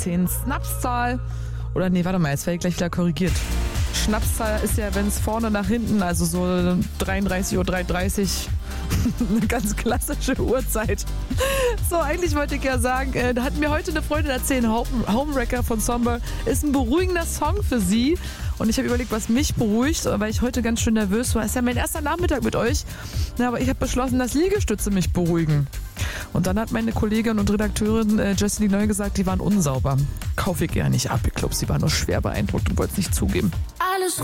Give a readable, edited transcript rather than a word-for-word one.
10 Schnapszahl. Oder nee, warte mal, jetzt werde ich gleich wieder korrigiert. Schnapszahl ist ja, wenn es vorne nach hinten, also so 33:33 Uhr, eine ganz klassische Uhrzeit. So, eigentlich wollte ich ja sagen, da hat mir heute eine Freundin erzählt, Homewrecker von Somber ist ein beruhigender Song für sie. Und ich habe überlegt, was mich beruhigt, weil ich heute ganz schön nervös war. Ist ja mein erster Nachmittag mit euch. Na, aber ich habe beschlossen, dass Liegestütze mich beruhigen. Und dann hat meine Kollegin und Redakteurin Jessie Neu gesagt, die waren unsauber. Kaufe ich ja nicht ab. Ich glaube, sie war nur schwer beeindruckt und wollte es nicht zugeben. Alles